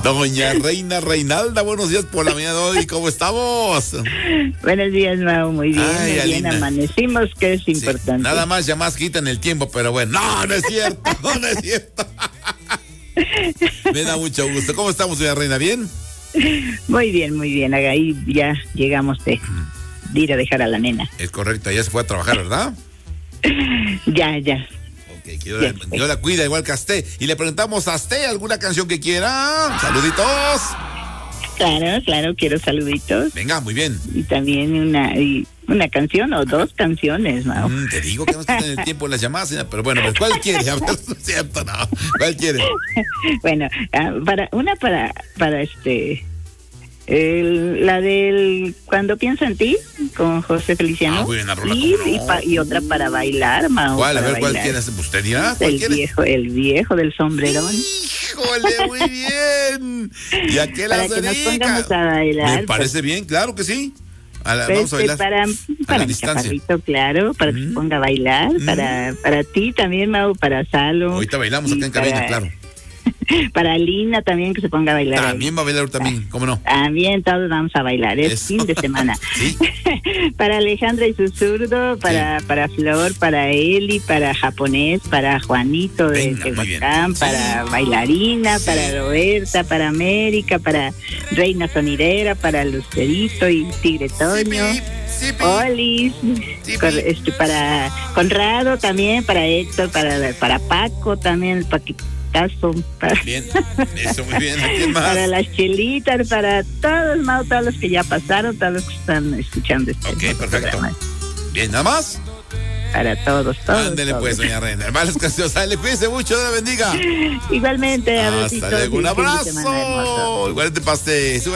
Doña Reina Reinalda, buenos días por la mañana de hoy, ¿cómo estamos? Buenos días, Mau, muy bien, Ay, muy bien, Alina. amanecimos, que es importante. Sí, nada más llamadas quitan el tiempo, pero bueno, no es cierto, no es cierto. Me da mucho gusto. ¿Cómo estamos, doña Reina? ¿Bien? Muy bien, ahí ya llegamos de ir a dejar a la nena. Es correcto, ella se fue a trabajar, ¿verdad? Ya. Ok, que Dios la cuida igual que a usted. Y le preguntamos a usted alguna canción que quiera. Saluditos. Claro, quiero saluditos. Venga, muy bien. Y también una canción o dos canciones, Mau. Te digo que nos quitan el tiempo en las llamadas, señora, pero bueno, pues, ¿cuál quiere? A ver, no es cierto, no. ¿Cuál quiere? Bueno, para la del Cuando pienso en ti, con José Feliciano. Muy bien, la rola, y, ¿cómo no? y otra para bailar, Mau. ¿Cuál? A ver, ¿cuál bailar. quiere? ¿Usted dirá? ¿Cuál quiere? El viejo del sombrerón. ¡Híjole, muy bien! ¿Y a qué Para la que nos dedica? pongamos a bailar. Me parece bien, claro que sí. Pues, vamos a bailar. Para la mi distancia. chaparrito, claro, para que se ponga a bailar, para ti también, Mau, para Salo. Ahorita bailamos acá en cabina, claro. Para Lina también, que se ponga a bailar. También va a bailar también, ¿cómo no? También todos vamos a bailar, es Eso. fin de semana. Sí. Para Alejandra y su zurdo, para Flor, para Eli, para Japonés, para Juanito de Venga, muy bien. Tehuacán, Sí. para Bailarina, Sí. para Roberta, para América, para Reina Sonidera, para Lucerito y Tigre Toño. Sí, Olis, Sí, para Conrado también, para Héctor, para Paco también, el Paquitazo, Bien, eso muy bien. ¿A quién más? para las chelitas, para todos, Mau, todos los que ya pasaron, todos los que están escuchando este Ok, perfecto. programa. Bien, ¿nada más? Para todos. Ándele todos. pues, doña Reina. Hermanos Castillos, le cuídense mucho, Dios la bendiga. Igualmente, Hasta abracitos luego, un y fin de semana hermoso. abrazo. Igualmente para usted.